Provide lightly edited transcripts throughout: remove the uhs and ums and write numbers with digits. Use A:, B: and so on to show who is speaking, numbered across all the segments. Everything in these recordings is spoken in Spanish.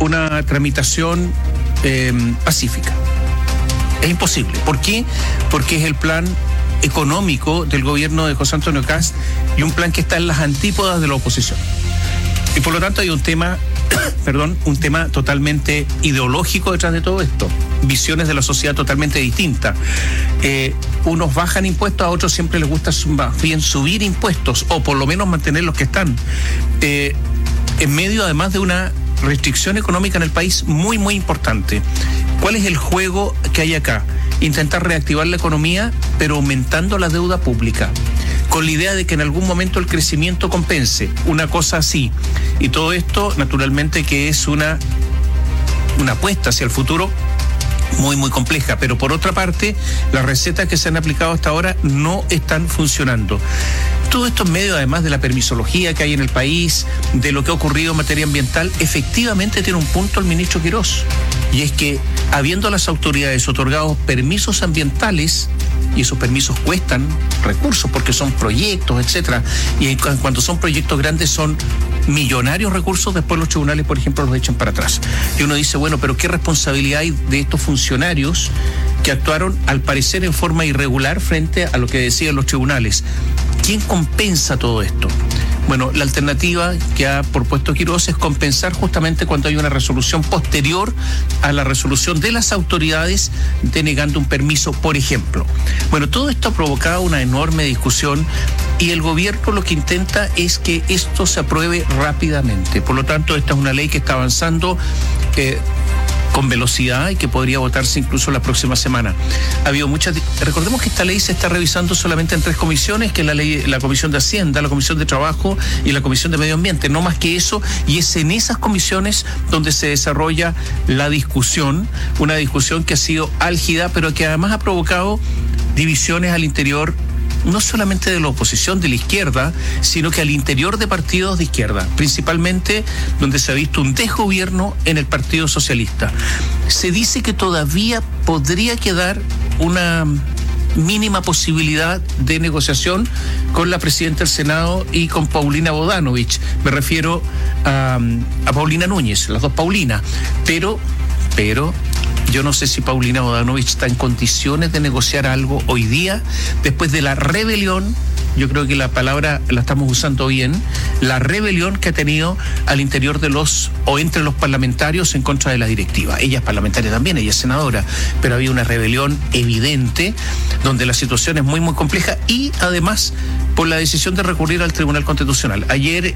A: una tramitación pacífica. Es imposible. ¿Por qué? Porque es el plan económico del gobierno de José Antonio Kast y un plan que está en las antípodas de la oposición. Y por lo tanto hay un tema totalmente ideológico detrás de todo esto. Visiones de la sociedad totalmente distintas. Unos bajan impuestos, a otros siempre les gusta más bien subir impuestos, o por lo menos mantener los que están. En medio además de una restricción económica en el país muy, muy importante. ¿Cuál es el juego que hay acá? Intentar reactivar la economía, pero aumentando la deuda pública, con la idea de que en algún momento el crecimiento compense, una cosa así. Y todo esto, naturalmente, que es una apuesta hacia el futuro muy, muy compleja. Pero por otra parte, las recetas que se han aplicado hasta ahora no están funcionando. Todo esto en medio, además de la permisología que hay en el país, de lo que ha ocurrido en materia ambiental, efectivamente tiene un punto el ministro Quirós. Y es que, habiendo las autoridades otorgado permisos ambientales, y esos permisos cuestan recursos porque son proyectos, etcétera, y cuando son proyectos grandes son millonarios recursos, después los tribunales, por ejemplo, los echan para atrás. Y uno dice, bueno, pero ¿qué responsabilidad hay de estos funcionarios que actuaron, al parecer, en forma irregular frente a lo que decían los tribunales? ¿Quién compensa todo esto? Bueno, la alternativa que ha propuesto Quirós es compensar justamente cuando hay una resolución posterior a la resolución de las autoridades denegando un permiso, por ejemplo. Bueno, todo esto ha provocado una enorme discusión y el gobierno lo que intenta es que esto se apruebe rápidamente. Por lo tanto, esta es una ley que está avanzando con velocidad y que podría votarse incluso la próxima semana. Ha habido recordemos que esta ley se está revisando solamente en 3 comisiones, que es la Comisión de Hacienda, la Comisión de Trabajo y la Comisión de Medio Ambiente, no más que eso, y es en esas comisiones donde se desarrolla la discusión, una discusión que ha sido álgida, pero que además ha provocado divisiones al interior, no solamente de la oposición, de la izquierda, sino que al interior de partidos de izquierda, principalmente donde se ha visto un desgobierno en el Partido Socialista. Se dice que todavía podría quedar una mínima posibilidad de negociación con la presidenta del Senado y con Paulina Bodanovich. Me refiero a Paulina Núñez, las dos Paulinas, pero yo no sé si Paulina Bodanovich está en condiciones de negociar algo hoy día, después de la rebelión. Yo creo que la palabra la estamos usando bien, la rebelión que ha tenido al interior entre los parlamentarios en contra de la directiva. Ella es parlamentaria también, ella es senadora, pero había una rebelión evidente, donde la situación es muy, muy compleja, y además por la decisión de recurrir al Tribunal Constitucional. Ayer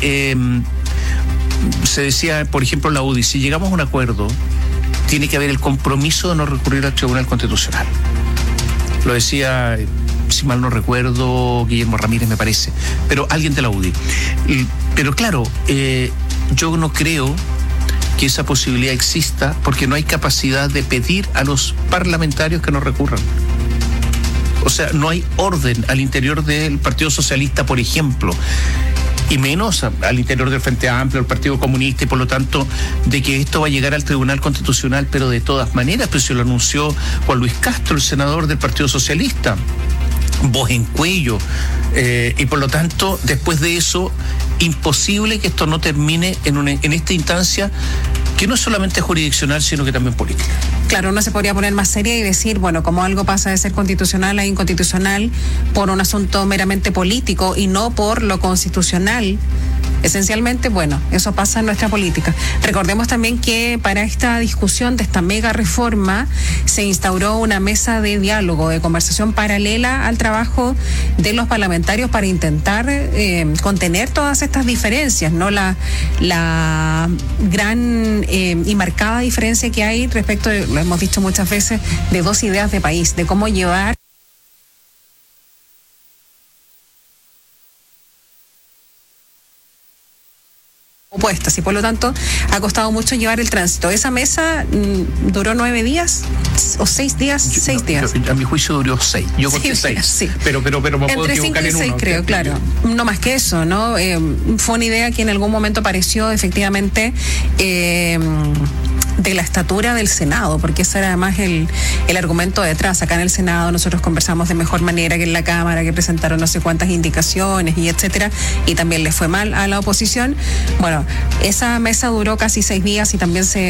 A: se decía, por ejemplo, la UDI, si llegamos a un acuerdo, tiene que haber el compromiso de no recurrir al Tribunal Constitucional. Lo decía, si mal no recuerdo, Guillermo Ramírez, me parece, pero alguien de la UDI. Pero claro, yo no creo que esa posibilidad exista, porque no hay capacidad de pedir a los parlamentarios que no recurran. O sea, no hay orden al interior del Partido Socialista, por ejemplo, y menos al interior del Frente Amplio, el Partido Comunista, y por lo tanto de que esto va a llegar al Tribunal Constitucional, pero de todas maneras, pues se lo anunció Juan Luis Castro, el senador del Partido Socialista, voz en cuello, y por lo tanto, después de eso, imposible que esto no termine en esta instancia que no es solamente jurisdiccional, sino que también política.
B: Claro, uno se podría poner más seria y decir, bueno, como algo pasa de ser constitucional a inconstitucional por un asunto meramente político y no por lo constitucional. Esencialmente, bueno, eso pasa en nuestra política. Recordemos también que para esta discusión de esta mega reforma se instauró una mesa de diálogo, de conversación paralela al trabajo de los parlamentarios para intentar contener todas estas diferencias, ¿no? La gran y marcada diferencia que hay respecto, lo hemos dicho muchas veces, de dos ideas de país, de cómo llevar opuestas, y por lo tanto ha costado mucho llevar el tránsito. Esa mesa duró 9 días o 6 días, 6 días.
A: A mi juicio duró 6. Yo conté 6. Sí. Pero me puedo
B: entre
A: equivocar
B: 5 y
A: en
B: 6,
A: uno.
B: creo, claro. No más que eso, ¿no? Fue una idea que en algún momento pareció efectivamente de la estatura del Senado, porque ese era además el argumento detrás. Acá en el Senado nosotros conversamos de mejor manera que en la Cámara, que presentaron no sé cuántas indicaciones y etcétera, y también le fue mal a la oposición. Bueno, esa mesa duró casi 6 días y también se